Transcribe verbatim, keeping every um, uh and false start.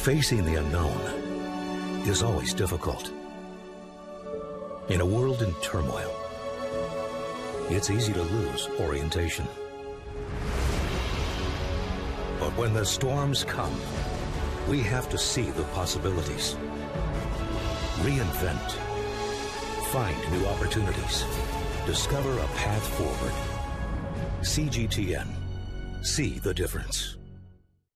Facing the unknown is always difficult. In a world in turmoil, it's easy to lose orientation. But when the storms come, we have to see the possibilities. Reinvent. Find new opportunities. Discover a path forward. C G T N. See the difference.